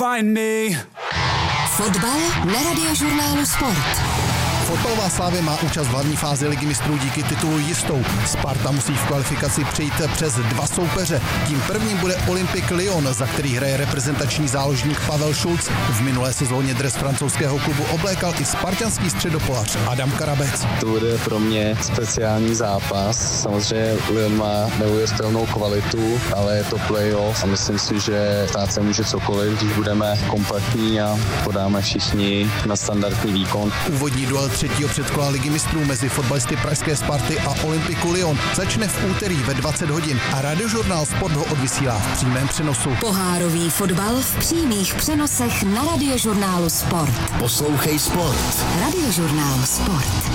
find me. Fotbal na Radiožurnálu Sport. Fotbalová Slavia má účast v hlavní fázi Ligy mistrů díky titulu jistou. Sparta musí v kvalifikaci přejít přes dva soupeře. Tím prvním bude Olympique Lyon, za který hraje reprezentační záložník Pavel Šulc. V minulé sezóně dres francouzského klubu oblékal i spartanský středopolař Adam Karabec. To bude pro mě speciální zápas. Samozřejmě Lyon má neuvěřitelnou kvalitu, ale je to playoff a myslím si, že stát se může cokoliv, když budeme kompaktní a podáme všichni na standardní výkon. Úvodní duel třetího předkola Ligy mistrů mezi fotbalisty pražské Sparty a Olympiku Lyon začne v úterý ve 20 hodin a Radiožurnál Sport ho odvysílá v přímém přenosu. Pohárový fotbal v přímých přenosech na Radiožurnálu Sport. Poslouchej Sport. Radiožurnál Sport.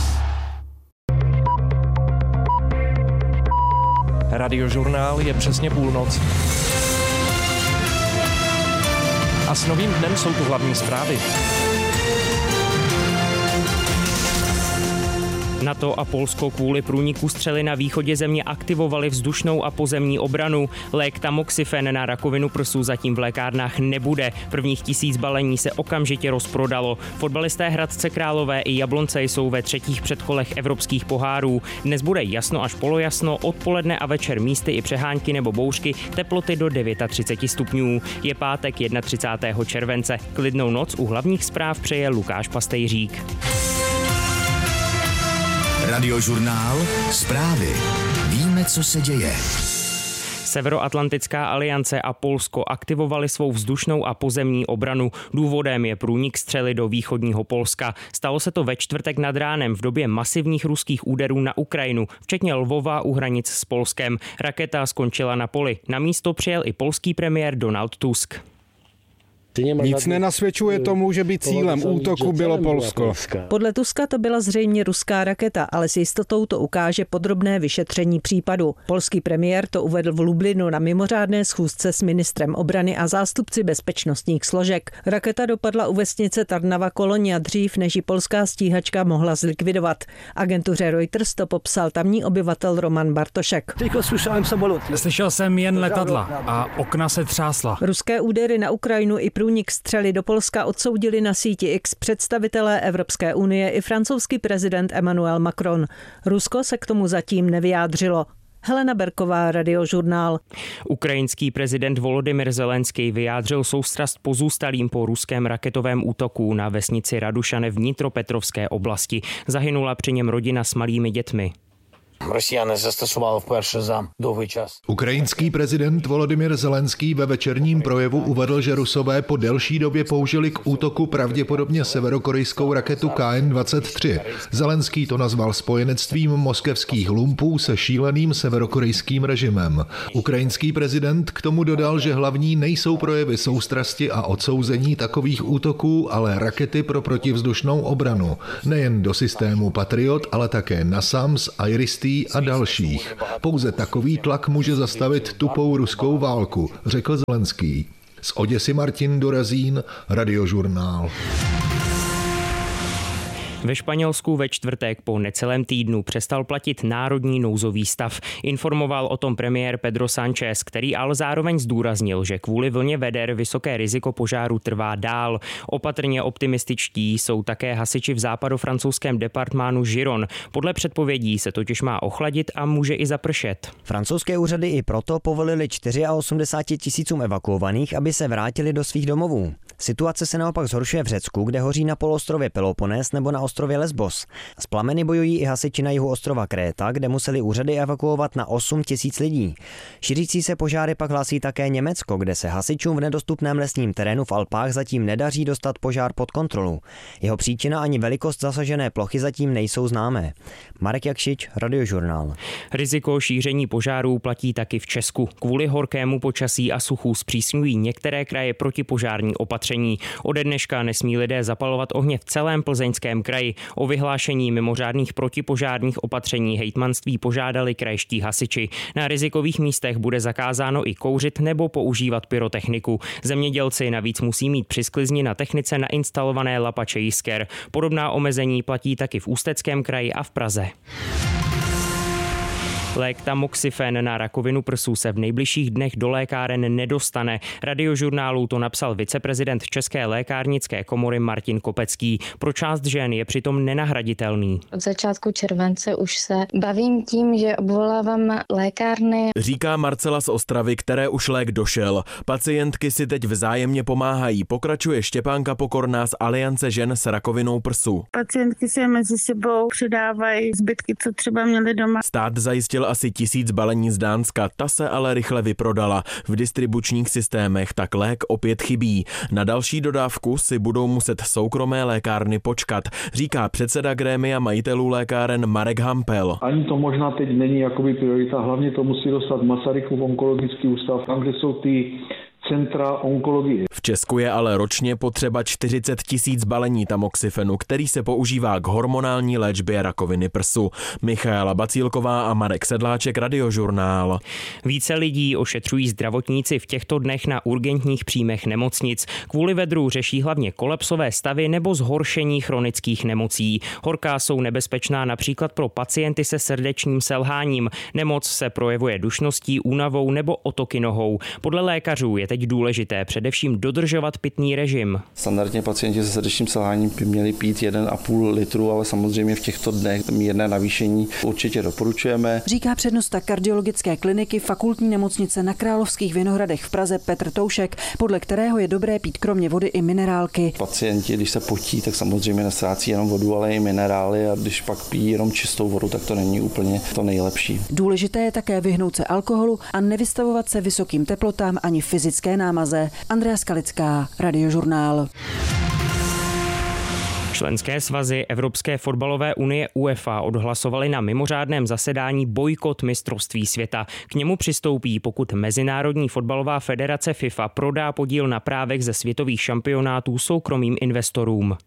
Radiožurnál je přesně půlnoc. A s novým dnem jsou tu hlavní zprávy. NATO a Polsko kvůli průniku střely na východě země aktivovali vzdušnou a pozemní obranu. Lék tamoxifen na rakovinu prsu zatím v lékárnách nebude. Prvních 1000 balení se okamžitě rozprodalo. Fotbalisté Hradce Králové i Jablonce jsou ve třetích předkolech evropských pohárů. Dnes bude jasno až polojasno, odpoledne a večer místy i přehánky nebo bouřky, teploty do 39 stupňů. Je pátek 31. července. Klidnou noc u hlavních zpráv přeje Lukáš Pastejřík. Radiožurnál Zprávy. Víme, co se děje. Severoatlantická aliance a Polsko aktivovali svou vzdušnou a pozemní obranu. Důvodem je průnik střely do východního Polska. Stalo se to ve čtvrtek nad ránem v době masivních ruských úderů na Ukrajinu, včetně Lvova u hranic s Polskem. Raketa skončila na poli. Na místo přijel i polský premiér Donald Tusk. Nic nenasvědčuje tomu, že by cílem útoku bylo Polsko. Podle Tuska to byla zřejmě ruská raketa, ale s jistotou to ukáže podrobné vyšetření případu. Polský premiér to uvedl v Lublinu na mimořádné schůzce s ministrem obrany a zástupci bezpečnostních složek. Raketa dopadla u vesnice Tarnava-Kolonia dřív, než ji polská stíhačka mohla zlikvidovat. Agentuře Reuters to popsal tamní obyvatel Roman Bartošek. Slyšel jsem jen letadla a okna se třásla. Ruské údery na Ukrajinu i průnik střely do Polska odsoudili na síti X představitelé Evropské unie i francouzský prezident Emmanuel Macron. Rusko se k tomu zatím nevyjádřilo. Helena Berková, Radiožurnál. Ukrajinský prezident Volodymyr Zelenský vyjádřil soustrast pozůstalým po ruském raketovém útoku na vesnici Radušane v Dnitropetrovské oblasti. Zahynula při něm rodina s malými dětmi. Rosіяни застосували вперше за довгий час. Ukrajinský prezident Volodymyr Zelenský ve večerním projevu uvedl, že Rusové po delší době použili k útoku pravděpodobně severokorejskou raketu KN-23. Zelenský to nazval spojenectvím moskevských lumpů se šíleným severokorejským režimem. Ukrajinský prezident k tomu dodal, že hlavní nejsou projevy soustrasti a odsouzení takových útoků, ale rakety pro protivzdušnou obranu. Nejen do systému Patriot, ale také NASAMS, IRIS-T a dalších. Pouze takový tlak může zastavit tupou ruskou válku, řekl Zelenský. Z Oděsy Martin Dorazín, Radiožurnál. Ve Španělsku ve čtvrtek po necelém týdnu přestal platit národní nouzový stav. Informoval o tom premiér Pedro Sánchez, který ale zároveň zdůraznil, že kvůli vlně veder vysoké riziko požáru trvá dál. Opatrně optimističtí jsou také hasiči v západofrancouzském departmánu Giron. Podle předpovědí se totiž má ochladit a může i zapršet. Francouzské úřady i proto povolili 84 000 evakuovaných, aby se vrátili do svých domovů. Situace se naopak zhoršuje v Řecku, kde hoří na poloostrově Peloponés nebo na ostrově Lesbos. S plameny bojují i hasiči na jihu ostrova Kréta, kde museli úřady evakuovat na 8 000 lidí. Šířící se požáry pak hlásí také Německo, kde se hasičům v nedostupném lesním terénu v Alpách zatím nedaří dostat požár pod kontrolu. Jeho příčina ani velikost zasažené plochy zatím nejsou známé. Marek Jakšič, Radiožurnál. Riziko šíření požárů platí taky v Česku. Kvůli horkému počasí a suchu zpřísňují některé kraje protipožární opatření. Ode dneška nesmí lidé zapalovat ohně v celém Plzeňském kraji. O vyhlášení mimořádných protipožárních opatření hejtmanství požádali krajští hasiči. Na rizikových místech bude zakázáno i kouřit nebo používat pyrotechniku. Zemědělci navíc musí mít při sklizni na technice nainstalované lapače jisker. Podobná omezení platí taky v Ústeckém kraji a v Praze. Lék tamoxifen na rakovinu prsů se v nejbližších dnech do lékáren nedostane. Radiožurnálu to napsal viceprezident České lékárnické komory Martin Kopecký. Pro část žen je přitom nenahraditelný. Od začátku července už se bavím tím, že obvolávám lékárny. Říká Marcela z Ostravy, které už lék došel. Pacientky si teď vzájemně pomáhají. Pokračuje Štěpánka Pokorná z Aliance žen s rakovinou prsu. Pacientky se mezi sebou předávají zbytky, co třeba měli doma. Stát zajistil asi 1000 balení z Dánska, ta se ale rychle vyprodala. V distribučních systémech tak lék opět chybí. Na další dodávku si budou muset soukromé lékárny počkat, říká předseda grémia majitelů lékáren Marek Hampel. Ani to možná teď není jakoby priorita, hlavně to musí dostat Masarykův onkologický ústav, tam, kde jsou ty centra onkologie. V Česku je ale ročně potřeba 40 000 balení tamoxifenu, který se používá k hormonální léčbě rakoviny prsu. Michaela Bacílková a Marek Sedláček, Radiožurnál. Více lidí ošetřují zdravotníci v těchto dnech na urgentních příjmech nemocnic. Kvůli vedru řeší hlavně kolapsové stavy nebo zhoršení chronických nemocí. Horká jsou nebezpečná například pro pacienty se srdečním selháním. Nemoc se projevuje dušností, únavou nebo otoky nohou. Podle lékařů je teď důležité především dodržovat pitný režim. Standardně pacienti se srdečním selháním by měli pít 1,5 litru, ale samozřejmě v těchto dnech mírné navýšení určitě doporučujeme. Říká přednosta kardiologické kliniky Fakultní nemocnice na Královských Vinohradech v Praze Petr Toušek, podle kterého je dobré pít kromě vody i minerálky. Pacienti, když se potí, tak samozřejmě neztrácí jenom vodu, ale i minerály, a když pak pijí jenom čistou vodu, tak to není úplně to nejlepší. Důležité je také vyhnout se alkoholu a nevystavovat se vysokým teplotám ani fyzické námaze. Andrea Skalická, Radiožurnál. Členské svazy Evropské fotbalové unie UEFA odhlasovaly na mimořádném zasedání bojkot mistrovství světa. K němu přistoupí, pokud Mezinárodní fotbalová federace FIFA prodá podíl na právech ze světových šampionátů soukromým investorům.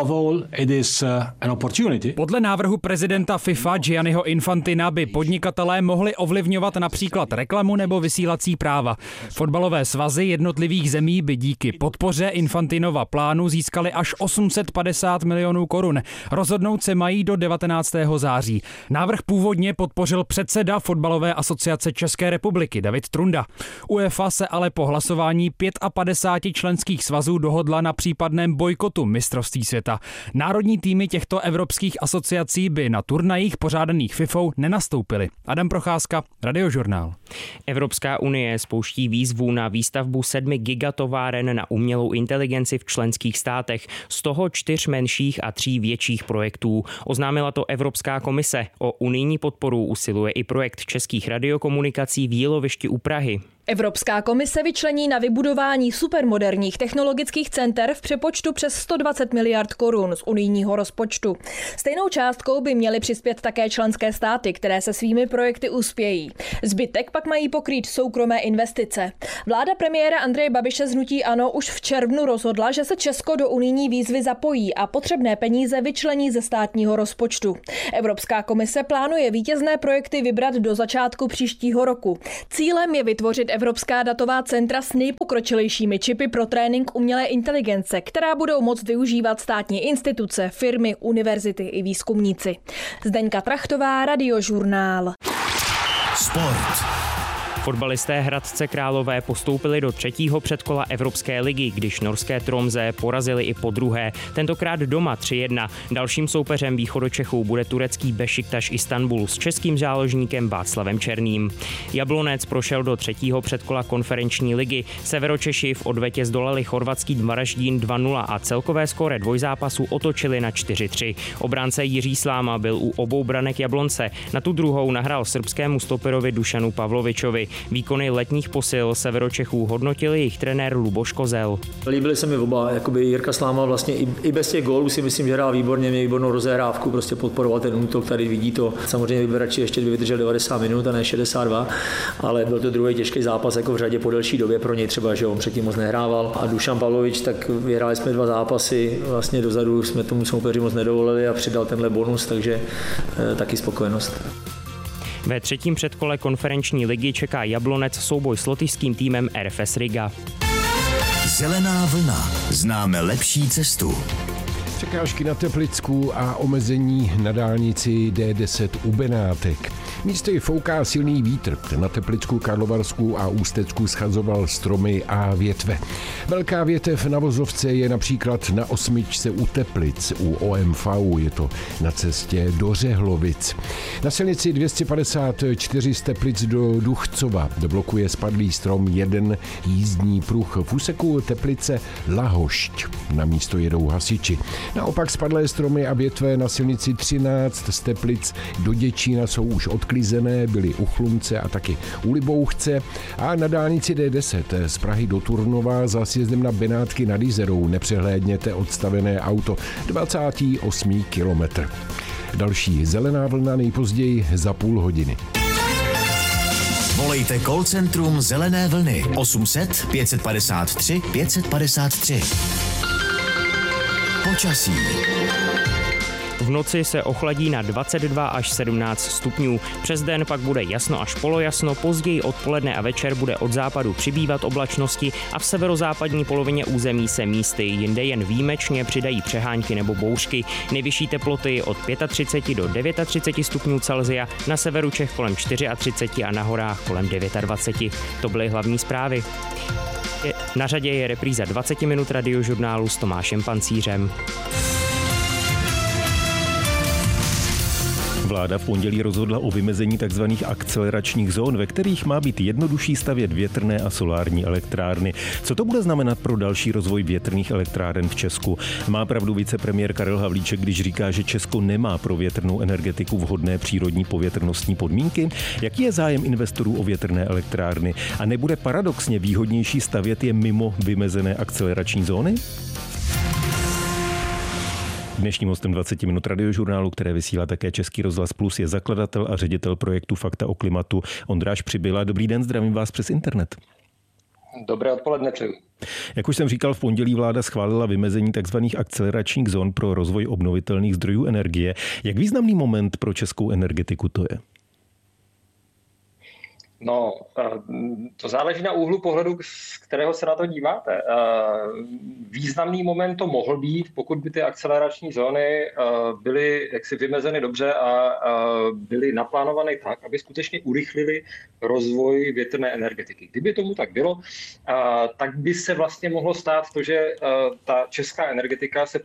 Podle návrhu prezidenta FIFA Gianniho Infantina by podnikatelé mohli ovlivňovat například reklamu nebo vysílací práva. Fotbalové svazy jednotlivých zemí by díky podpoře Infantinova plánu získali až 850 milionů korun. Rozhodnout se mají do 19. září. Návrh původně podpořil předseda Fotbalové asociace České republiky David Trunda. UEFA se ale po hlasování 55 členských svazů dohodla na případném bojkotu mistrovství světa. Národní týmy těchto evropských asociací by na turnajích pořádaných FIFou nenastoupily. Adam Procházka, Radiožurnál. Evropská unie spouští výzvu na výstavbu 7 gigatováren na umělou inteligenci v členských státech, z toho 4 menších a 3 větších projektů. Oznámila to Evropská komise. O unijní podporu usiluje i projekt českých radiokomunikací v Jílovišti u Prahy. Evropská komise vyčlení na vybudování supermoderních technologických center v přepočtu přes 120 miliard korun z unijního rozpočtu. Stejnou částkou by měly přispět také členské státy, které se svými projekty uspějí. Zbytek pak mají pokrýt soukromé investice. Vláda premiéra Andreje Babiše z hnutí ANO už v červnu rozhodla, že se Česko do unijní výzvy zapojí a potřebné peníze vyčlení ze státního rozpočtu. Evropská komise plánuje vítězné projekty vybrat do začátku příštího roku. Cílem je vytvořit evropská datová centra s nejpokročilejšími čipy pro trénink umělé inteligence, která budou moct využívat státní instituce, firmy, univerzity i výzkumníci. Zdeňka Trachtová, Radiožurnál. Sport. Fotbalisté Hradce Králové postoupili do 3. předkola Evropské ligy, když norské Tromsø porazili i po druhé, tentokrát doma 3-1. Dalším soupeřem Východočechů bude turecký Bešiktaš Istanbul s českým záložníkem Václavem Černým. Jablonec prošel do 3. předkola konferenční ligy. Severočeši v odvetě zdolali chorvatský Varaždín 2-0 a celkové skóre dvojzápasu otočili na 4-3. Obránce Jiří Sláma byl u obou branek Jablonce. Na tu druhou nahrál srbskému stoperovi Dušanu Pavlovičovi. Výkony letních posil Severočechů hodnotil jejich trenér Luboš Kozel. Líbili se mi oba, jakoby Jirka Sláma vlastně i bez těch gólů si myslím, že hrál výborně, měl výbornou rozehrávku, prostě podporoval ten útok, tady vidí to. Samozřejmě Vyberači ještě vydržel 90 minut a ne 62, ale byl to druhý těžký zápas jako v řadě po delší době pro něj třeba, že on předtím moc nehrával. A Dušan Pavlovič, tak vyhráli jsme 2 zápasy, vlastně dozadu jsme tomu soupeři moc nedovolili a přidal tenhle bonus, takže taky spokojenost. Ve 3. předkole konferenční ligy čeká Jablonec souboj s lotyšským týmem RFS Riga. Zelená vlna. Známe lepší cestu. Překážky na Teplicku a omezení na dálnici D10 u Benátek. Místy fouká silný vítr. Na Teplicku, Karlovarsku a Ústecku schazoval stromy a větve. Velká větev na vozovce je například na 8 u Teplic, u OMV, je to na cestě do Řehlovic. Na silnici 254 z Teplic do Duchcova blokuje spadlý strom jeden jízdní pruh. V úseku Teplice Lahošť. Na místo jedou hasiči. Naopak spadlé stromy a větve na silnici 13 z Teplic do Děčína jsou už odklizené, byly u Chlumce a taky u Libouchce. A na dálnici D10 z Prahy do Turnova za sjezdem na Benátky nad Jizerou nepřehlédněte odstavené auto 28. kilometr. Další zelená vlna nejpozději za půl hodiny. Volejte call centrum Zelené vlny 800 553 553. Počasí. V noci se ochladí na 22 až 17 stupňů. Přes den pak bude jasno až polojasno, později odpoledne a večer bude od západu přibývat oblačnosti a v severozápadní polovině území se místy jinde jen výjimečně přidají přehánky nebo bouřky. Nejvyšší teploty od 35 do 39 stupňů Celsia, na severu Čech kolem 34 a na horách kolem 29. To byly hlavní zprávy. Na řadě je repríza 20 minut radiožurnálu s Tomášem Pancířem. Vláda v pondělí rozhodla o vymezení tzv. Akceleračních zón, ve kterých má být jednodušší stavět větrné a solární elektrárny. Co to bude znamenat pro další rozvoj větrných elektráren v Česku? Má pravdu vicepremiér Karel Havlíček, když říká, že Česko nemá pro větrnou energetiku vhodné přírodní povětrnostní podmínky? Jaký je zájem investorů o větrné elektrárny? A nebude paradoxně výhodnější stavět je mimo vymezené akcelerační zóny? Dnešním hostem 20 minut radiožurnálu, které vysílá také Český rozhlas Plus, je zakladatel a ředitel projektu Fakta o klimatu Ondráš Přibyla. Dobrý den, zdravím vás přes internet. Dobré odpoledne přeju. Jak už jsem říkal, v pondělí vláda schválila vymezení tzv. Akceleračních zón pro rozvoj obnovitelných zdrojů energie. Jak významný moment pro českou energetiku to je? No, to záleží na úhlu pohledu, z kterého se na to díváte. Významný moment to mohl být, pokud by ty akcelerační zóny byly jaksi vymezeny dobře a byly naplánované tak, aby skutečně urychlili rozvoj větrné energetiky. Kdyby tomu tak bylo, tak by se vlastně mohlo stát to, že ta česká energetika se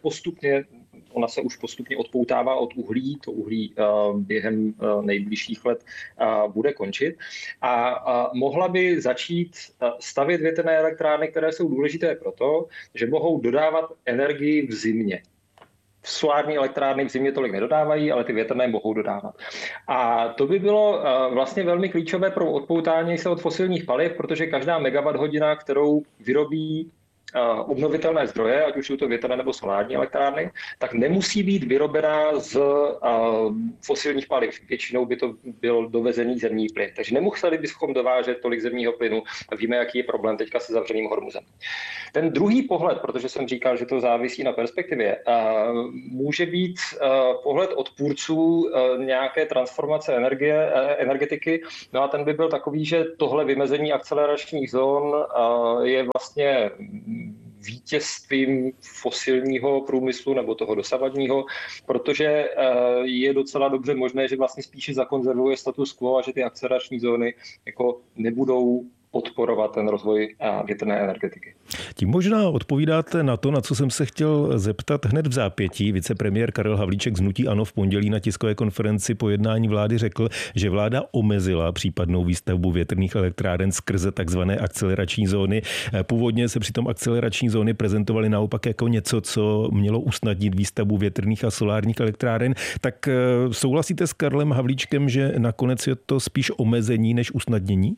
už postupně odpoutává od uhlí. To uhlí během nejbližších let bude končit. A mohla by začít stavět větrné elektrárny, které jsou důležité proto, že mohou dodávat energii v zimě. Solární elektrárny v zimě tolik nedodávají, ale ty větrné mohou dodávat. A to by bylo vlastně velmi klíčové pro odpoutání se od fosilních paliv, protože každá megawatthodina, kterou vyrobí obnovitelné zdroje, ať už jsou to větrné nebo solární elektrárny, tak nemusí být vyrobená z fosilních paliv. Většinou by to byl dovezený zemní plyn. Takže nemuseli bychom dovážet tolik zemního plynu. Víme, jaký je problém teďka se zavřeným Hormuzem. Ten druhý pohled, protože jsem říkal, že to závisí na perspektivě, může být pohled odpůrců nějaké transformace energetiky. No a ten by byl takový, že tohle vymezení akceleračních zón je vlastně vítězstvím fosilního průmyslu nebo toho dosavadního, protože je docela dobře možné, že vlastně spíše zakonzervuje status quo a že ty akcelerační zóny jako nebudou podporovat ten rozvoj větrné energetiky. Tím možná odpovídáte na to, na co jsem se chtěl zeptat hned v zápětí. Vicepremiér Karel Havlíček z hnutí ANO v pondělí na tiskové konferenci po jednání vlády řekl, že vláda omezila případnou výstavbu větrných elektráren skrze takzvané akcelerační zóny. Původně se přitom akcelerační zóny prezentovaly naopak jako něco, co mělo usnadnit výstavbu větrných a solárních elektráren. Tak souhlasíte s Karlem Havlíčkem, že nakonec je to spíš omezení než usnadnění?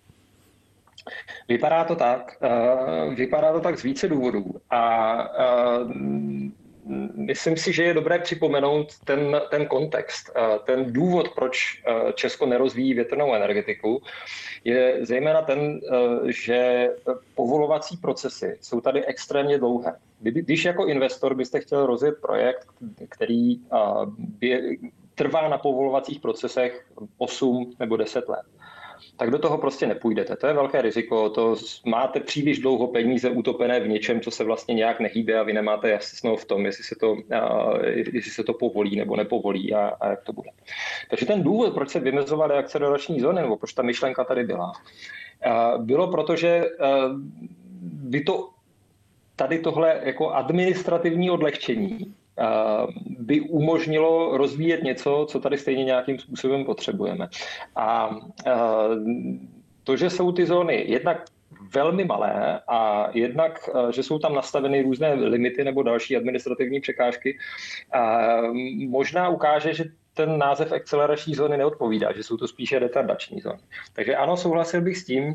Vypadá to tak z více důvodů a myslím si, že je dobré připomenout ten kontext. Ten důvod, proč Česko nerozvíjí větrnou energetiku, je zejména ten, že povolovací procesy jsou tady extrémně dlouhé. Když jako investor byste chtěl rozjet projekt, který trvá na povolovacích procesech 8 nebo 10 let, tak do toho prostě nepůjdete. To je velké riziko, to máte příliš dlouho peníze utopené v něčem, co se vlastně nějak nehýbe a vy nemáte jasno v tom, jestli se to povolí nebo nepovolí a jak to bude. Takže ten důvod, proč se vymezovaly akcelerační zóny, nebo proč ta myšlenka tady byla, bylo proto, že by tady tohle jako administrativní odlehčení by umožnilo rozvíjet něco, co tady stejně nějakým způsobem potřebujeme. A to, že jsou ty zóny jednak velmi malé a jednak, že jsou tam nastaveny různé limity nebo další administrativní překážky, možná ukáže, že ten název akcelerační zóny neodpovídá, že jsou to spíše retardační zóny. Takže ano, souhlasil bych s tím,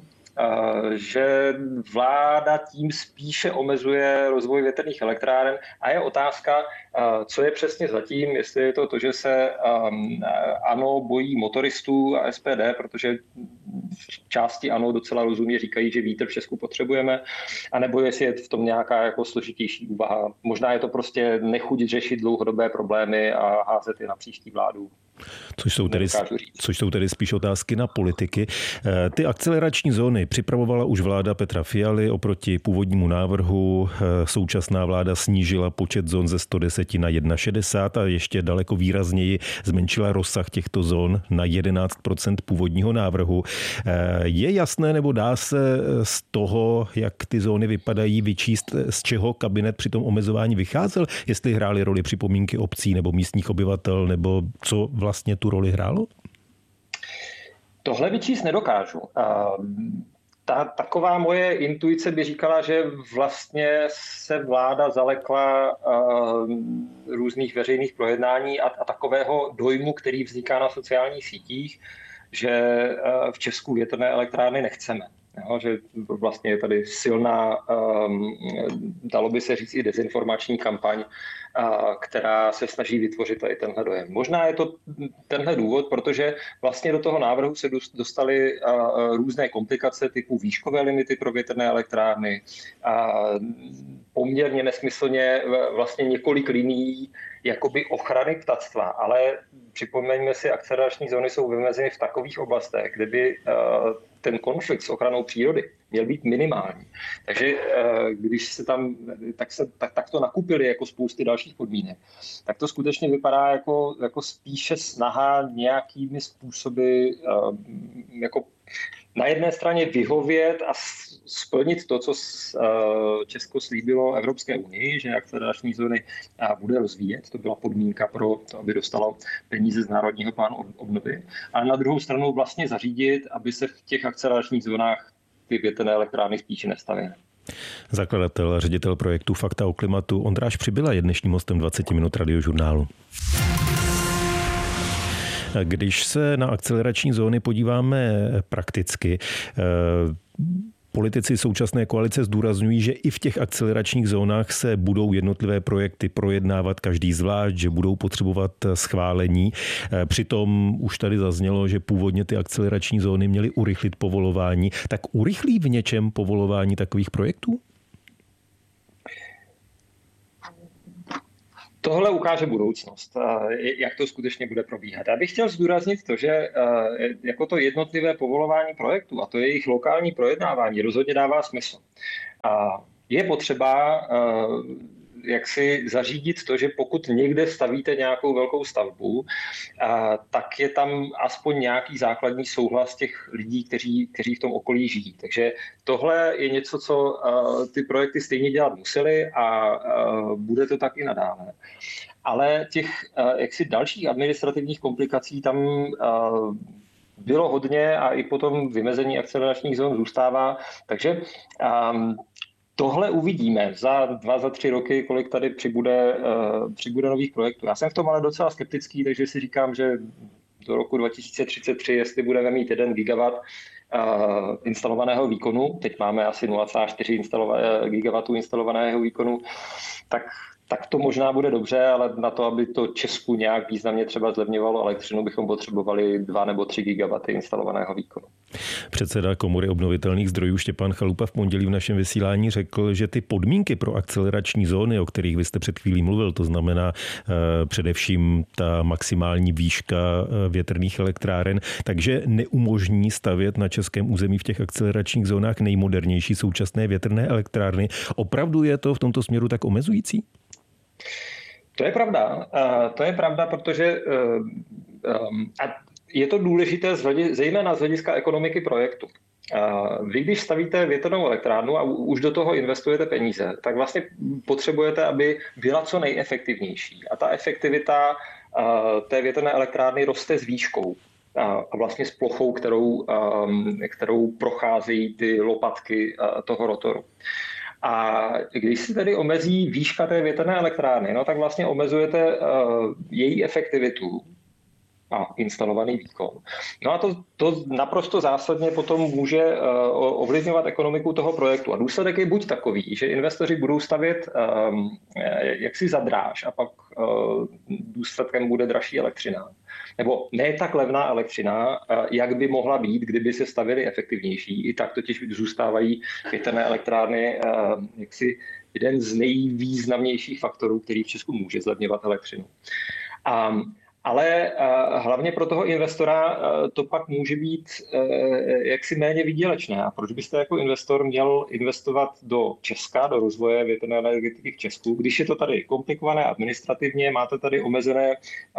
že vláda tím spíše omezuje rozvoj větrných elektráren a je otázka, co je přesně zatím, jestli je to, že se ANO bojí motoristů a SPD, protože části ANO docela rozumně říkají, že vítr v Česku potřebujeme, anebo jestli je v tom nějaká jako složitější úvaha. Možná je to prostě nechuť řešit dlouhodobé problémy a házet je na příští vládu. Což jsou tedy spíš otázky na politiky. Ty akcelerační zóny připravovala už vláda Petra Fialy oproti původnímu návrhu. Současná vláda snížila počet zón ze 110 na 61 a ještě daleko výrazněji zmenšila rozsah těchto zón na 11% původního návrhu. Je jasné, nebo dá se z toho, jak ty zóny vypadají, vyčíst, z čeho kabinet při tom omezování vycházel? Jestli hrály roli připomínky obcí nebo místních obyvatel, nebo co vlastně tu roli hrálo? Tohle vyčíst nedokážu. Taková moje intuice by říkala, že vlastně se vláda zalekla různých veřejných projednání a takového dojmu, který vzniká na sociálních sítích, že v Česku větrné elektrárny nechceme. Jo, že vlastně je tady silná, dalo by se říct i dezinformační kampaň, která se snaží vytvořit tady tenhle dojem. Možná je to tenhle důvod, protože vlastně do toho návrhu se dostaly různé komplikace typu výškové limity pro větrné elektrárny, poměrně nesmyslně vlastně několik linií jakoby ochrany ptactva, ale připomeňme si, akcelerační zóny jsou vymezeny v takových oblastech, kde by ten konflikt s ochranou přírody měl být minimální. Takže když se tam tak to nakupili jako spousty dalších podmínek, tak to skutečně vypadá jako spíše snaha nějakými způsoby jako na jedné straně vyhovět a splnit to, co Česko slíbilo Evropské unii, že akcelerační zóny bude rozvíjet. To byla podmínka pro to, aby dostalo peníze z Národního plánu obnovy. A na druhou stranu vlastně zařídit, aby se v těch akceleračních zónách ty větrné elektrárny spíše nestavěly. Zakladatel a ředitel projektu Fakta o klimatu Ondráš Přibyla je dnešním hostem 20 minut Radiožurnálu. Když se na akcelerační zóny podíváme prakticky, politici současné koalice zdůrazňují, že i v těch akceleračních zónách se budou jednotlivé projekty projednávat každý zvlášť, že budou potřebovat schválení. Přitom už tady zaznělo, že původně ty akcelerační zóny měly urychlit povolování. Tak urychlí v něčem povolování takových projektů? Tohle ukáže budoucnost, jak to skutečně bude probíhat. Já bych chtěl zdůraznit to, že jako to jednotlivé povolování projektů a to jejich lokální projednávání rozhodně dává smysl. Je potřeba jak si zařídit to, že pokud někde stavíte nějakou velkou stavbu, tak je tam aspoň nějaký základní souhlas těch lidí, kteří v tom okolí žijí. Takže tohle je něco, co ty projekty stejně dělat museli a bude to tak i nadále. Ale těch jaksi dalších administrativních komplikací tam bylo hodně a i potom vymezení akceleračních zón zůstává. Takže tohle uvidíme za 2-3 roky, kolik tady přibude nových projektů. Já jsem v tom ale docela skeptický, takže si říkám, že do roku 2033, jestli budeme mít 1 gigawatt instalovaného výkonu, teď máme asi 0,4 gigawattu instalovaného výkonu, tak to možná bude dobře, ale na to, aby to Česku nějak významně třeba zlevňovalo elektřinu, bychom potřebovali 2 nebo 3 gigawaty instalovaného výkonu. Předseda Komory obnovitelných zdrojů Štěpán Chalupa v pondělí v našem vysílání řekl, že ty podmínky pro akcelerační zóny, o kterých vy jste před chvílí mluvil, to znamená především ta maximální výška větrných elektráren, takže neumožní stavět na českém území v těch akceleračních zónách nejmodernější současné větrné elektrárny. Opravdu je to v tomto směru tak omezující? To je pravda. To je pravda, protože je to důležité zejména z hlediska ekonomiky projektu. Vy, když stavíte větrnou elektrárnu a už do toho investujete peníze, tak vlastně potřebujete, aby byla co nejefektivnější. A ta efektivita té větrné elektrárny roste s výškou a vlastně s plochou, kterou procházejí ty lopatky toho rotoru. A když se tedy omezí výška té větrné elektrárny, no, tak vlastně omezujete její efektivitu a instalovaný výkon. No a to naprosto zásadně potom může ovlivňovat ekonomiku toho projektu. A důsledek je buď takový, že investoři budou stavět jaksi za dráž a pak důsledkem bude dražší elektřina. Nebo ne tak levná elektřina, jak by mohla být, kdyby se stavěly efektivnější. I tak totiž zůstávají větrné elektrárny jaksi jeden z nejvýznamnějších faktorů, který v Česku může zlevňovat elektřinu. Ale hlavně pro toho investora to pak může být jaksi méně výdělečné. A proč byste jako investor měl investovat do Česka, do rozvoje větrné energetiky v Česku, když je to tady komplikované administrativně, máte tady omezené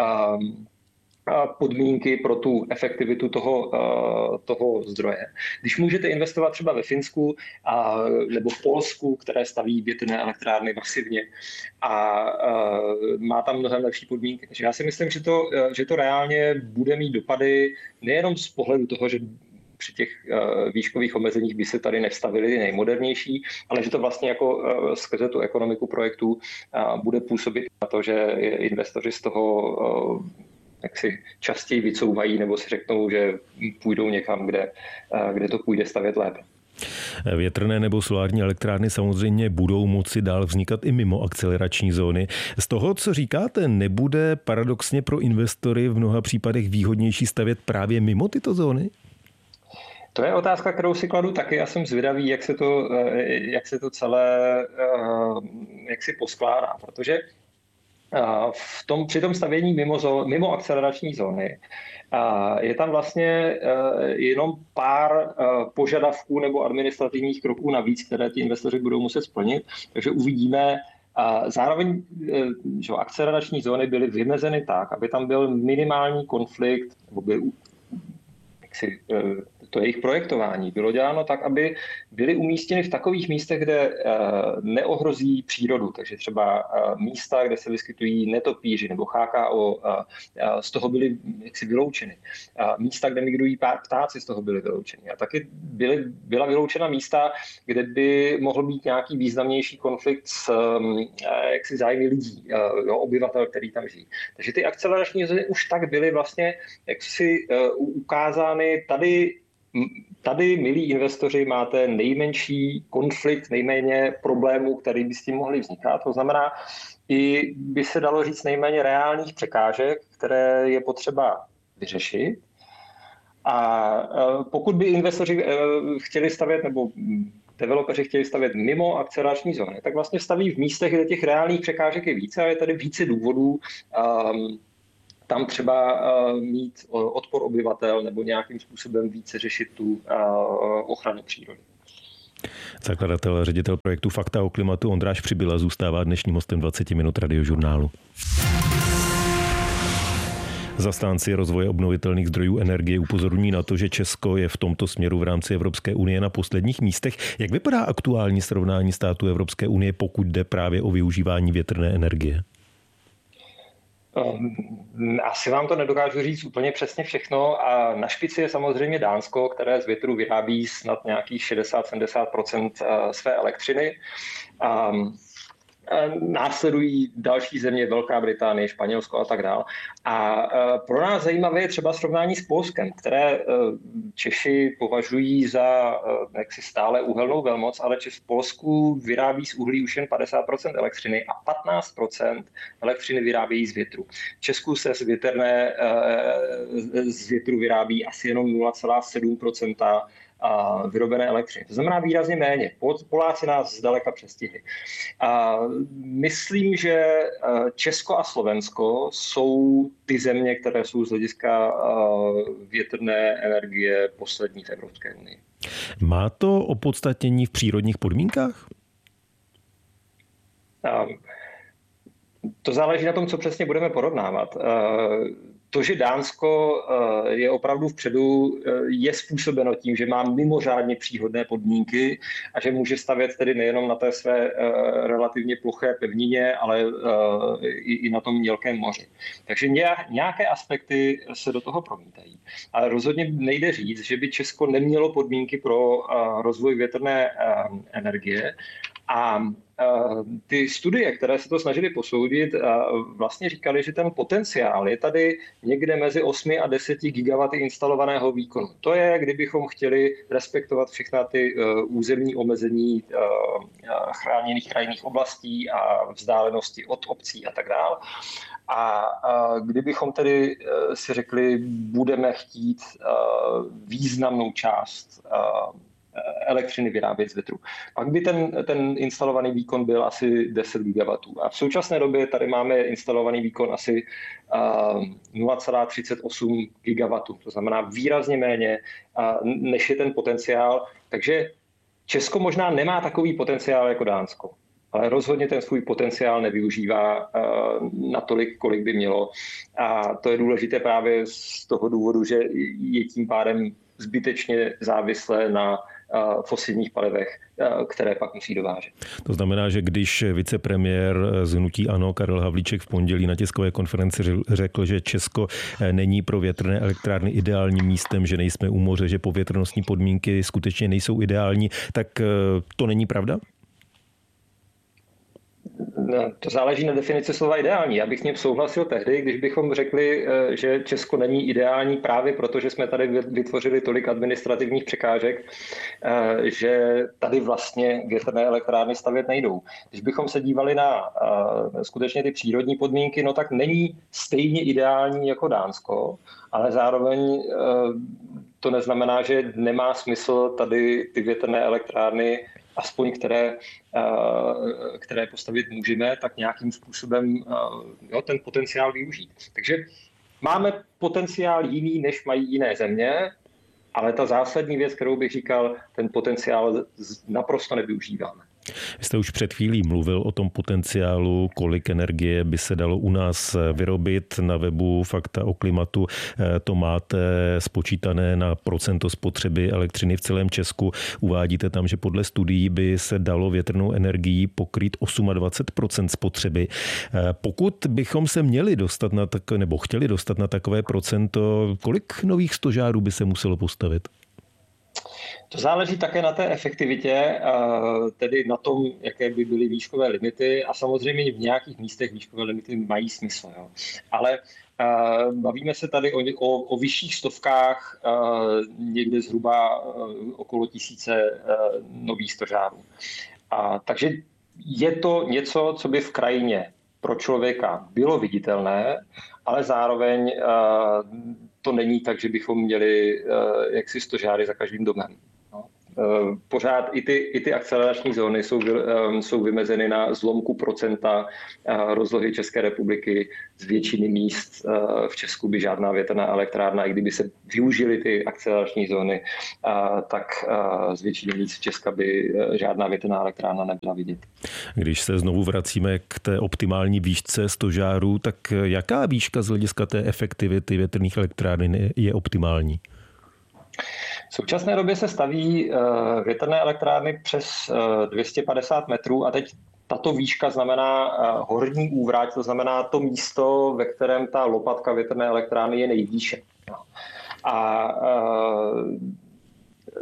podmínky pro tu efektivitu toho zdroje. Když můžete investovat třeba ve Finsku nebo v Polsku, které staví větrné elektrárny masivně a má tam mnohem lepší podmínky. Takže já si myslím, že to reálně bude mít dopady nejenom z pohledu toho, že při těch výškových omezeních by se tady nevstavili nejmodernější, ale že to vlastně jako skrze tu ekonomiku projektu bude působit na to, že investoři z toho tak si častěji vycouvají nebo si řeknou, že půjdou někam, kde to půjde stavět lépe. Větrné nebo solární elektrárny samozřejmě budou moci dál vznikat i mimo akcelerační zóny. Z toho, co říkáte, nebude paradoxně pro investory v mnoha případech výhodnější stavět právě mimo tyto zóny? To je otázka, kterou si kladu taky. Já jsem zvědavý, jak se to celé jak si poskládá, protože při tom stavění mimo akcelerační zóny je tam vlastně jenom pár požadavků nebo administrativních kroků navíc, které ti investoři budou muset splnit. Takže uvidíme. Zároveň, že akcelerační zóny byly vymezeny tak, aby tam byl minimální konflikt, nebo byl to jejich projektování bylo děláno tak, aby byly umístěny v takových místech, kde neohrozí přírodu. Takže třeba místa, kde se vyskytují netopíři nebo HKO, z toho byly jaksi vyloučeny. Místa, kde migrují ptáci, z toho byly vyloučeny. A taky byla vyloučena místa, kde by mohl být nějaký významnější konflikt s jaksi zájmy lidí, obyvatel, který tam žijí. Takže ty akcelerační zóny už tak byly vlastně jaksi ukázány Tady, milí investoři, máte nejmenší konflikt, nejméně problémů, který by s tím mohly vznikat. To znamená, i by se dalo říct nejméně reálných překážek, které je potřeba vyřešit. A pokud by investoři chtěli stavět, nebo developeři chtěli stavět mimo akcelerační zóny, tak vlastně staví v místech, kde těch reálných překážek je více a je tady více důvodů tam třeba mít odpor obyvatel nebo nějakým způsobem více řešit tu ochranu přírody. Zakladatel a ředitel projektu Fakta o klimatu Ondráš Přibyla zůstává dnešním hostem 20 minut Radiožurnálu. Zastánci rozvoje obnovitelných zdrojů energie upozorňují na to, že Česko je v tomto směru v rámci Evropské unie na posledních místech. Jak vypadá aktuální srovnání států Evropské unie, pokud jde právě o využívání větrné energie? Asi vám to nedokážu říct úplně přesně všechno a na špici je samozřejmě Dánsko, které z větru vyrábí snad nějakých 60-70% své elektřiny. Následují další země, Velká Británie, Španělsko a tak dále. A pro nás zajímavé je třeba srovnání s Polskem, které Češi považují za jaksi stále uhelnou velmoc, ale v Polsku vyrábí z uhlí už jen 50% elektřiny a 15% elektřiny vyrábějí z větru. V Česku se z větru vyrábí asi jenom 0,7% vyrobené elektřiny. To znamená výrazně méně. Poláci nás zdaleka přestihli. Myslím, že Česko a Slovensko jsou ty země, které jsou z hlediska větrné energie poslední v Evropské unii. Má to opodstatnění v přírodních podmínkách? To záleží na tom, co přesně budeme porovnávat. To, že Dánsko je opravdu vpředu, je způsobeno tím, že má mimořádně příhodné podmínky a že může stavět tedy nejenom na té své relativně ploché pevnině, ale i na tom mělkém moři. Takže nějaké aspekty se do toho promítají. Ale rozhodně nejde říct, že by Česko nemělo podmínky pro rozvoj větrné energie. A ty studie, které se to snažily posoudit, vlastně říkali, že ten potenciál je tady někde mezi 8 a 10 gigawaty instalovaného výkonu. To je, kdybychom chtěli respektovat všechna ty územní omezení chráněných krajinných oblastí a vzdálenosti od obcí a tak dále. A kdybychom tedy si řekli, budeme chtít významnou část elektřiny vyrábět z větru. Pak by ten instalovaný výkon byl asi 10 gigawatů. A v současné době tady máme instalovaný výkon asi 0,38 gigawatů. To znamená výrazně méně, než je ten potenciál. Takže Česko možná nemá takový potenciál jako Dánsko, ale rozhodně ten svůj potenciál nevyužívá natolik, kolik by mělo. A to je důležité právě z toho důvodu, že je tím pádem zbytečně závislé na fosilních palivech, které pak musí dovážet. To znamená, že když vicepremiér z hnutí ANO Karel Havlíček v pondělí na tiskové konferenci řekl, že Česko není pro větrné elektrárny ideálním místem, že nejsme u moře, že povětrnostní podmínky skutečně nejsou ideální, tak to není pravda? To záleží na definici slova ideální. Já bych s ním souhlasil tehdy, když bychom řekli, že Česko není ideální právě proto, že jsme tady vytvořili tolik administrativních překážek, že tady vlastně větrné elektrárny stavět nejdou. Když bychom se dívali na skutečně ty přírodní podmínky, no tak není stejně ideální jako Dánsko, ale zároveň to neznamená, že nemá smysl tady ty větrné elektrárny, aspoň které postavit můžeme, tak nějakým způsobem ten potenciál využít. Takže máme potenciál jiný, než mají jiné země, ale ta zásadní věc, kterou bych říkal, ten potenciál naprosto nevyužíváme. Vy jste už před chvílí mluvil o tom potenciálu, kolik energie by se dalo u nás vyrobit. Na webu Fakta o klimatu to máte spočítané na procento spotřeby elektřiny v celém Česku. Uvádíte tam, že podle studií by se dalo větrnou energií pokrýt 28% spotřeby. Pokud bychom se měli dostat nebo chtěli dostat na takové procento, kolik nových stožárů by se muselo postavit? To záleží také na té efektivitě, tedy na tom, jaké by byly výškové limity a samozřejmě v nějakých místech výškové limity mají smysl. Jo. Ale bavíme se tady o vyšších stovkách, někde zhruba okolo 1000 nových stožárů. Takže je to něco, co by v krajině pro člověka bylo viditelné, ale zároveň to není tak, že bychom měli jaksi stožáry za každým domem. Pořád i ty akcelerační zóny jsou vymezeny na zlomku procenta rozlohy České republiky. Z většiny míst v Česku by žádná větrná elektrárna, i kdyby se využily ty akcelerační zóny, tak z většiny míst Česka by žádná větrná elektrárna nebyla vidět. Když se znovu vracíme k té optimální výšce stožárů, tak jaká výška z hlediska té efektivity větrných elektráren je optimální? V současné době se staví větrné elektrárny přes 250 metrů a teď tato výška znamená horní úvrať, to znamená to místo, ve kterém ta lopatka větrné elektrárny je nejvýše. A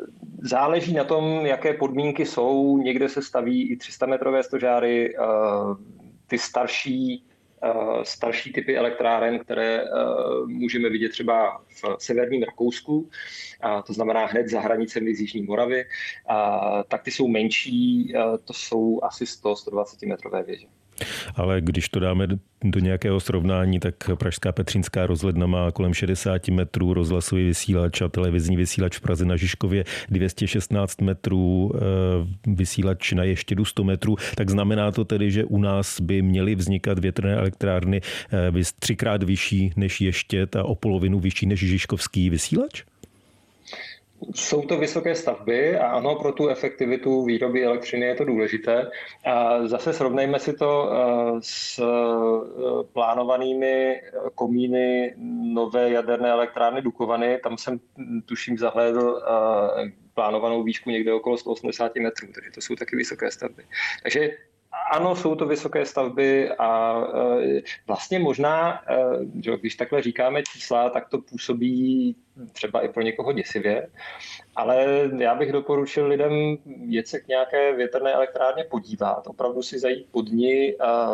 Záleží na tom, jaké podmínky jsou. Někde se staví i 300-metrové stožáry, ty starší typy elektráren, které můžeme vidět třeba v severním Rakousku, to znamená hned za hranicemi z Jižní Moravy, tak ty jsou menší, to jsou asi 100-120 metrové věže. Ale když to dáme do nějakého srovnání, tak pražská Petřínská rozhledna má kolem 60 metrů, rozhlasový vysílač a televizní vysílač v Praze na Žižkově 216 metrů, vysílač na Ještědu 100 metrů. Tak znamená to tedy, že u nás by měly vznikat větrné elektrárny 3x vyšší než Ještěd a o polovinu vyšší než žižkovský vysílač? Jsou to vysoké stavby a ano, pro tu efektivitu výroby elektřiny je to důležité. A zase srovnejme si to s plánovanými komíny nové jaderné elektrárny Dukovany. Tam jsem tuším zahlédl plánovanou výšku někde okolo 180 metrů, takže to jsou taky vysoké stavby. Takže ano, jsou to vysoké stavby a vlastně možná, že když takhle říkáme čísla, tak to působí třeba i pro někoho děsivě, ale já bych doporučil lidem jet se k nějaké větrné elektrárně podívat, opravdu si zajít pod ní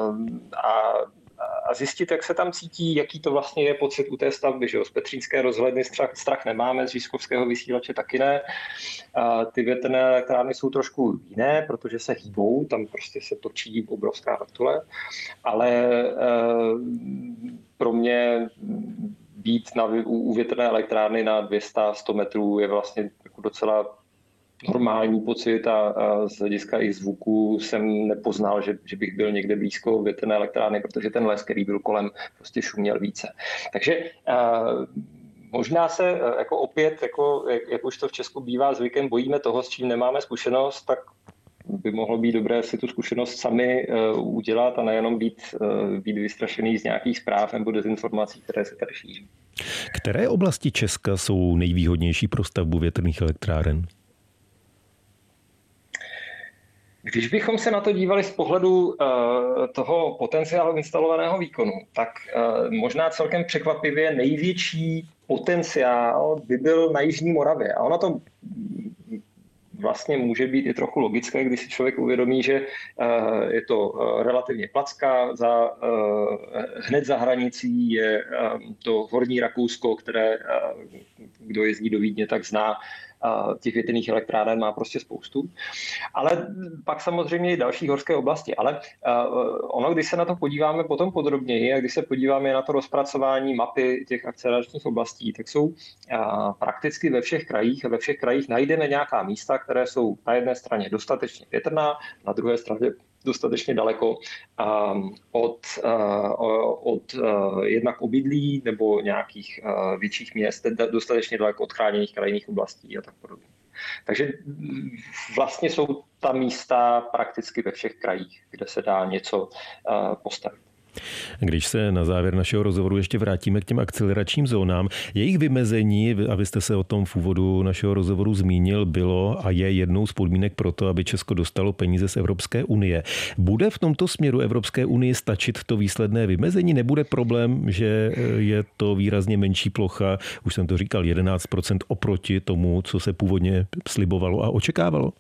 a zjistit, jak se tam cítí, jaký to vlastně je pocit u té stavby. Že jo? Z Petřínské rozhledny strach nemáme, z Žižkovského vysílače taky ne. Ty větrné elektrárny jsou trošku jiné, protože se hýbou, tam prostě se točí obrovská vrtule, ale pro mě být u větrné elektrárny na 200-100 metrů je vlastně jako docela normální pocit a z hlediska i zvuku jsem nepoznal, že bych byl někde blízko větrné elektrárny, protože ten les, který byl kolem, prostě šuměl více. Takže možná se jako opět, jak už to v Česku bývá zvykem, bojíme toho, s čím nemáme zkušenost, tak by mohlo být dobré si tu zkušenost sami udělat a nejenom být vystrašený z nějakých zpráv nebo dezinformací, které se tady šíří. Které oblasti Česka jsou nejvýhodnější pro stavbu větrných elektráren? Když bychom se na to dívali z pohledu toho potenciálu instalovaného výkonu, tak možná celkem překvapivě největší potenciál by byl na Jižní Moravě. A ono to vlastně může být i trochu logické, když si člověk uvědomí, že je to relativně placka, hned za hranicí je to Horní Rakousko, které, kdo jezdí do Vídně, tak zná, těch větrných elektráren má prostě spoustu. Ale pak samozřejmě i další horské oblasti. Ale ono, když se na to podíváme potom podrobněji a když se podíváme na to rozpracování mapy těch akceleračních oblastí, tak jsou prakticky ve všech krajích a ve všech krajích najdeme nějaká místa, které jsou na jedné straně dostatečně větrná, na druhé straně dostatečně daleko od jednak obydlí nebo nějakých větších měst, dostatečně daleko od chráněných krajinných oblastí a tak podobně. Takže vlastně jsou ta místa prakticky ve všech krajích, kde se dá něco postavit. Když se na závěr našeho rozhovoru ještě vrátíme k těm akceleračním zónám, jejich vymezení, a vy jste se o tom v úvodu našeho rozhovoru zmínil, bylo a je jednou z podmínek pro to, aby Česko dostalo peníze z Evropské unie. Bude v tomto směru Evropské unii stačit to výsledné vymezení? Nebude problém, že je to výrazně menší plocha, už jsem to říkal, 11% oproti tomu, co se původně slibovalo a očekávalo?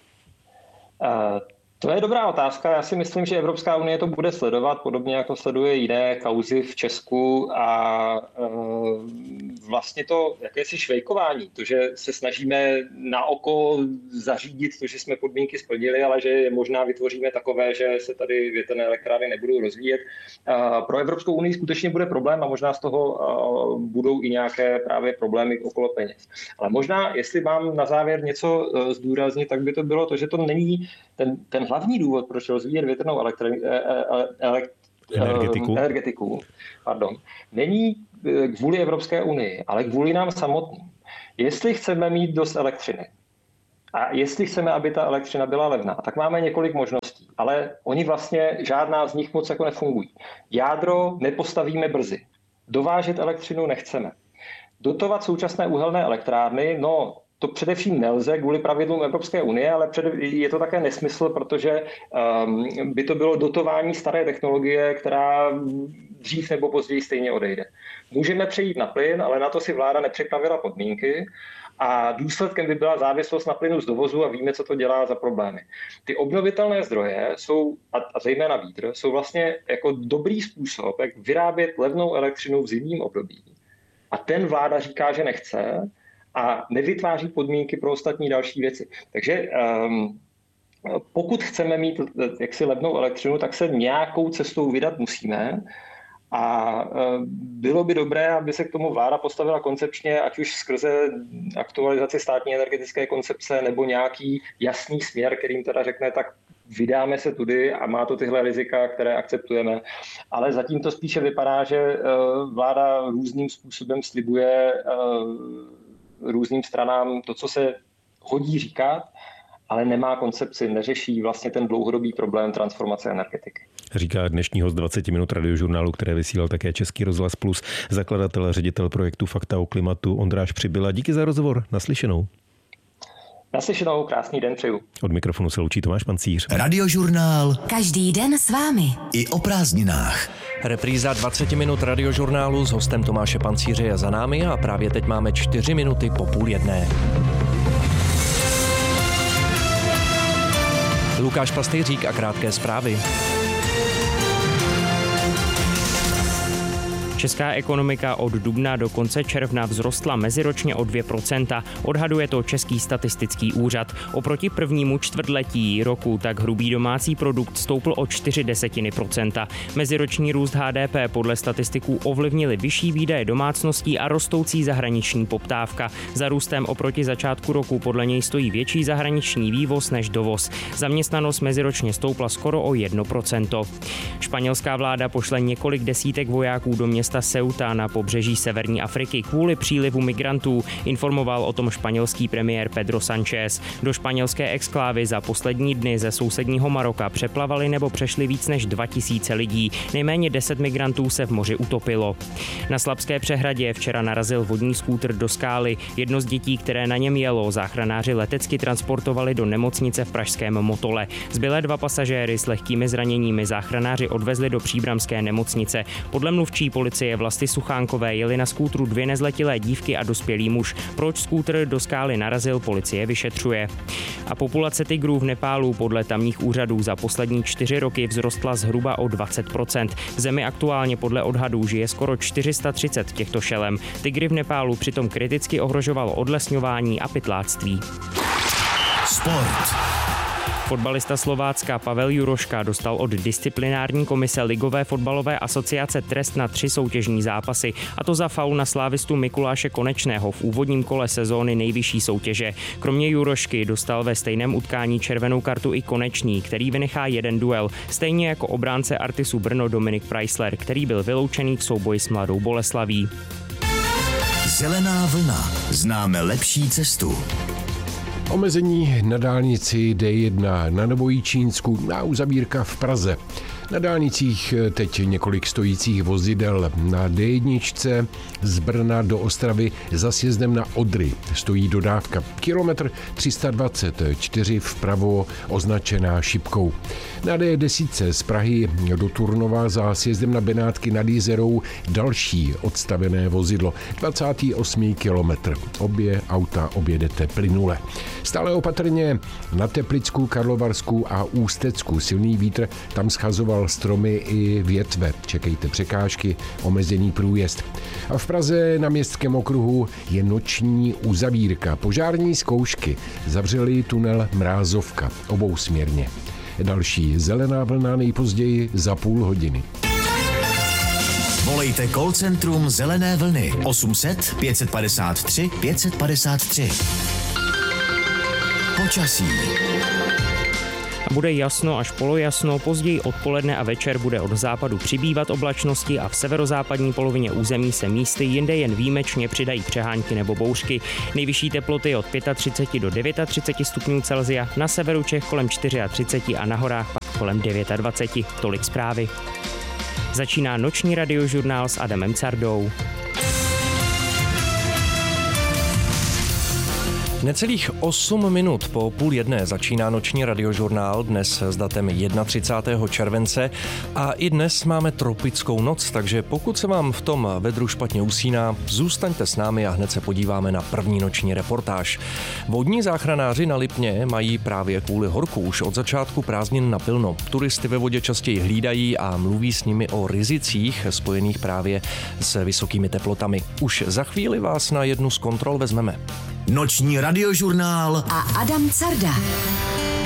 To je dobrá otázka. Já si myslím, že Evropská unie to bude sledovat, podobně jako sleduje jiné kauzy v Česku a vlastně to jakési švejkování, to, že se snažíme na oko zařídit to, že jsme podmínky splnili, ale že možná vytvoříme takové, že se tady větrné elektrárny nebudou rozvíjet. Pro Evropskou unii skutečně bude problém a možná z toho budou i nějaké právě problémy okolo peněz. Ale možná, jestli mám na závěr něco zdůraznit, tak by to bylo to, že to není ten hlavní důvod, proč rozvíjet větrnou energetiku, není kvůli Evropské unii, ale kvůli nám samotným. Jestli chceme mít dost elektřiny a jestli chceme, aby ta elektřina byla levná, tak máme několik možností, ale oni vlastně žádná z nich moc jako nefungují. Jádro nepostavíme brzy. Dovážet elektřinu nechceme. Dotovat současné uhelné elektrárny, to především nelze kvůli pravidlům Evropské unie, ale je to také nesmysl, protože by to bylo dotování staré technologie, která dřív nebo později stejně odejde. Můžeme přejít na plyn, ale na to si vláda nepřipravila podmínky a důsledkem by byla závislost na plynu z dovozu a víme, co to dělá za problémy. Ty obnovitelné zdroje jsou, a zejména vítr, jsou vlastně jako dobrý způsob, jak vyrábět levnou elektřinu v zimním období. A ten vláda říká, že nechce a nevytváří podmínky pro ostatní další věci. Takže pokud chceme mít jaksi levnou elektřinu, tak se nějakou cestou vydat musíme. A bylo by dobré, aby se k tomu vláda postavila koncepčně, ať už skrze aktualizaci státní energetické koncepce nebo nějaký jasný směr, kterým teda řekne, tak vydáme se tudy a má to tyhle rizika, které akceptujeme. Ale zatím to spíše vypadá, že vláda různým způsobem slibuje různým stranám to, co se hodí říkat, ale nemá koncepci, neřeší vlastně ten dlouhodobý problém transformace energetiky. Říká dnešní host 20 minut radiožurnálu, které vysílal také Český rozhlas Plus, zakladatel a ředitel projektu Fakta o klimatu Ondráš Přibyla. Díky za rozhovor, naslyšenou. Naslyšenou, krásný den přeju. Od mikrofonu se loučí Tomáš Pancíř. Radiožurnál. Každý den s vámi. I o prázdninách. Repríza 20 minut radiožurnálu s hostem Tomáše Pancíře je za námi a právě teď máme 4 minuty po 12:30. Lukáš Pastejřík a krátké zprávy. Česká ekonomika od dubna do konce června vzrostla meziročně o 2%, odhaduje to Český statistický úřad. Oproti prvnímu čtvrtletí roku tak hrubý domácí produkt stoupl o 0,4%. Meziroční růst HDP podle statistiků ovlivnili vyšší výdaje domácností a rostoucí zahraniční poptávka. Za růstem oproti začátku roku podle něj stojí větší zahraniční vývoz než dovoz. Zaměstnanost meziročně stoupla skoro o 1%. Španělská vláda pošle několik desítek vojáků do města Ceuta na pobřeží severní Afriky kvůli přílivu migrantů, informoval o tom španělský premiér Pedro Sánchez. Do španělské exklávy za poslední dny ze sousedního Maroka přeplavali nebo přešli víc než 2000 lidí. Nejméně 10 migrantů se v moři utopilo. Na Slabské přehradě včera narazil vodní skútr do skály. Jedno z dětí, které na něm jelo, záchranáři letecky transportovali do nemocnice v pražském Motole. Zbylé 2 pasažéry s lehkými zraněními záchranáři odvezli do příbramské nemocnice. Podle mluvčí policie Vlasty Suchánkové jeli na skútru 2 nezletilé dívky a dospělý muž. Proč skútr do skály narazil, policie vyšetřuje. A populace tygrů v Nepálu podle tamních úřadů za poslední 4 roky vzrostla zhruba o 20%. V zemi aktuálně podle odhadů žije skoro 430 těchto šelem. Tygry v Nepálu přitom kriticky ohrožovalo odlesňování a pytláctví. Sport. Fotbalista Slovácka Pavel Juroška dostal od disciplinární komise Ligové fotbalové asociace trest na 3 soutěžní zápasy, a to za faul na slávistu Mikuláše Konečného v úvodním kole sezóny nejvyšší soutěže. Kromě Jurošky dostal ve stejném utkání červenou kartu i Konečný, který vynechá jeden duel, stejně jako obránce Artisu Brno Dominik Preisler, který byl vyloučený v souboji s Mladou Boleslaví. Zelená vlna. Známe lepší cestu. Omezení na dálnici D1 na Novojičínsku a uzavírka v Praze. Na dálnicích teď několik stojících vozidel. Na D1 z Brna do Ostravy za sjezdem na Odry stojí dodávka. Kilometr 320, 4 vpravo označená šipkou. Na D10 z Prahy do Turnova za sjezdem na Benátky nad Jizerou další odstavené vozidlo. 28. kilometr. Obě auta objedete plynule. Stále opatrně na Teplicku, Karlovarsku a Ústecku. Silný vítr tam schazoval stromy i větve. Čekejte překážky, omezený průjezd. A v Praze na Městském okruhu je noční uzavírka. Požární zkoušky zavřely tunel Mrázovka obousměrně. Další zelená vlna nejpozději za půl hodiny. Volejte call centrum Zelené vlny 800 553 553. Počasí. Bude jasno až polojasno, později odpoledne a večer bude od západu přibývat oblačnosti a v severozápadní polovině území se místy jinde jen výjimečně přidají přehánky nebo bouřky. Nejvyšší teploty od 35 do 39 stupňů Celsia, na severu Čech kolem 34 a na horách pak kolem 29. Tolik zprávy. Začíná noční radiožurnál s Adamem Cardou. Necelých 8 minut po 12:30 začíná noční radiožurnál, dnes s datem 31. července a i dnes máme tropickou noc, takže pokud se vám v tom vedru špatně usíná, zůstaňte s námi a hned se podíváme na první noční reportáž. Vodní záchranáři na Lipně mají právě kvůli horku už od začátku prázdnin napilno. Turisty ve vodě častěji hlídají a mluví s nimi o rizicích spojených právě s vysokými teplotami. Už za chvíli vás na jednu z kontrol vezmeme. Noční radiožurnál a Adam Carda.